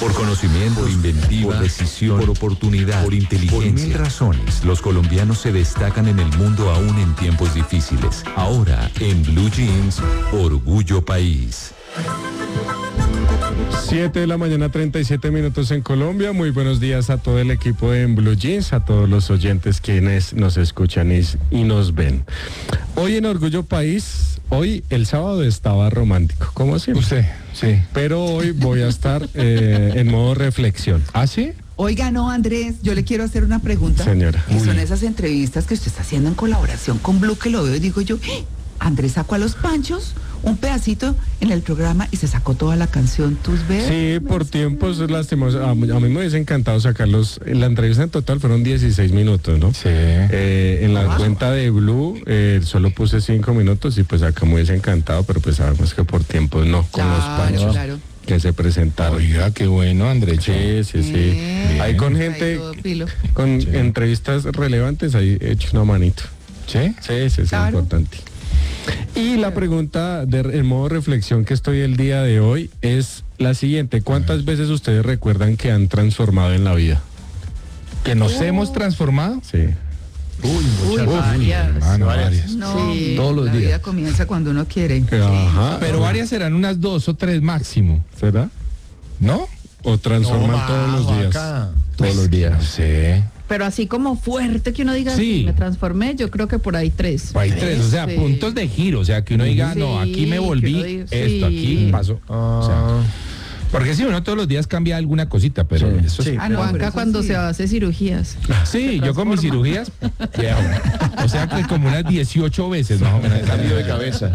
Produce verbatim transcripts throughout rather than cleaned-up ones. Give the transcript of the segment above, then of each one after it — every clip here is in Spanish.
Por conocimiento, por inventiva, por decisión, por oportunidad, por inteligencia. Por mil razones, los colombianos se destacan en el mundo aún en tiempos difíciles. Ahora, en Blue Jeans, Orgullo País. siete de la mañana, treinta y siete minutos en Colombia. Muy buenos días a todo el equipo de En Blue Jeans, a todos los oyentes quienes nos escuchan y, y nos ven. Hoy en Orgullo País, hoy el sábado estaba romántico, como siempre. Usted, sí. Pero hoy voy a estar eh, en modo reflexión. ¿Ah, sí? Oiga, no, Andrés, yo le quiero hacer una pregunta. Señora. Que son esas entrevistas que usted está haciendo en colaboración con Blue, que lo veo y digo yo, ¡eh! Andrés sacó a los Panchos un pedacito en el programa y se sacó toda la canción Tus Besos. Sí, por tiempos lástimos. A, a mí me hubiese encantado sacarlos. La entrevista en total fueron dieciséis minutos, ¿no? Sí. Eh, en la Ah. cuenta de Blue eh, solo puse cinco minutos y pues acá me hubiese encantado, pero pues sabemos que por tiempos no, con los Claro, Panchos claro. que se presentaron. Oiga, qué bueno, Andrés. Sí, sí, sí. Bien. Ahí con Ahí gente, todo pilo. con Sí. entrevistas relevantes, ahí he hecho una manito. ¿Sí? Sí, sí, es Claro. importante. Y la pregunta de en modo reflexión que estoy el día de hoy es la siguiente: ¿cuántas veces ustedes recuerdan que han transformado en la vida? ¿Que nos hemos transformado? Sí. Uy, varias. hermano, varias. No, Sí, todos los la días. vida comienza cuando uno quiere. Ajá. Pero varias serán unas dos o tres máximo, ¿Será? ¿no? ¿O transforman todos los días? Todos los No días. sé. Pero así como fuerte que uno diga, Sí. sí, me transformé, yo creo que por ahí tres. Hay tres, o sea, Sí. puntos de giro, o sea, que uno diga, Sí, no, aquí me que volví, uno diga, esto, sí. aquí pasó. O sea, porque si uno todos los días cambia alguna cosita, pero Sí. eso sí. Ah, no, pero Juanca eso cuando sí. se hace cirugías. Sí, yo con mis cirugías, viejo, o sea que como unas dieciocho veces más o menos. Cambio de cabeza.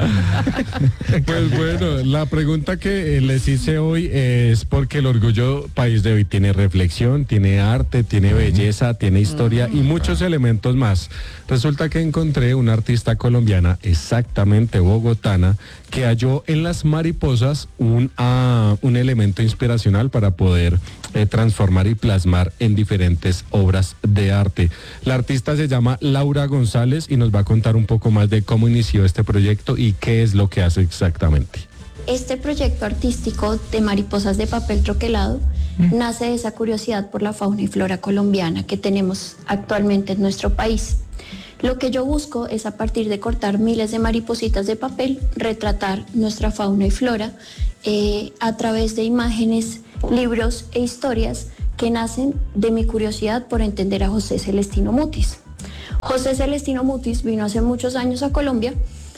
Pues bueno, la pregunta que eh, les hice hoy es porque el Orgullo País de hoy tiene reflexión, tiene arte, tiene belleza, tiene historia y muchos elementos más. Resulta que encontré una artista colombiana, exactamente bogotana, que halló en las mariposas un, ah, un elemento inspiracional para poder eh, transformar y plasmar en diferentes obras de arte. La artista se llama Laura González y nos va a contar un poco más de cómo inició este proyecto y qué es lo que hace exactamente. Este proyecto artístico de mariposas de papel troquelado nace de esa curiosidad por la fauna y flora colombiana que tenemos actualmente en nuestro país. Lo que yo busco es, a partir de cortar miles de maripositas de papel, retratar nuestra fauna y flora eh, a través de imágenes, libros e historias que nacen de mi curiosidad por entender a José Celestino Mutis. José Celestino Mutis vino hace muchos años a Colombia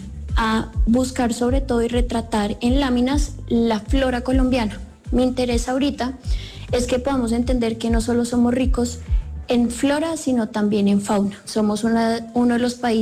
a buscar sobre todo y retratar en láminas la flora colombiana. Mi interés ahorita es que podamos entender que no solo somos ricos en flora, sino también en fauna. Somos una, uno de los países